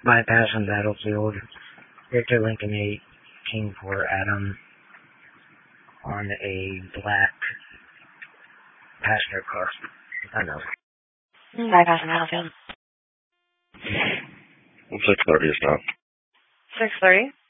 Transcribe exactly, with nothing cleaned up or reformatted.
bypassing Battlefield. Victor Lincoln eight, King for Adam on a black passenger car. I know. Bypassing Battlefield. six thirty is now. six thirty?